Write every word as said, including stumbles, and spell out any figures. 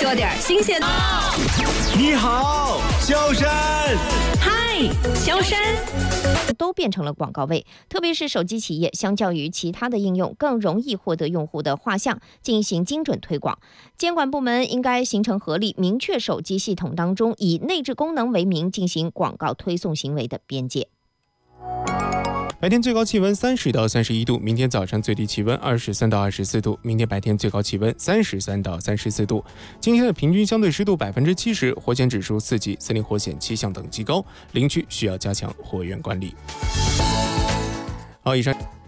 说点新鲜的。 你好，萧山。 嗨，萧山。 都变成了广告位，特别是手机企业相较于其他的应用更容易获得用户的画像进行精准推广。监管部门应该形成合力，明确手机系统当中以内置功能为名进行广告推送行为的边界。 白天最高气温三十到三十一度，明天早上最低气温二十三到二十四度，明天白天最高气温三十三到三十四度。今天的平均相对湿度百分之七十，火险指数四级，森林火险气象等级高，林区需要加强火源管理。好，以上。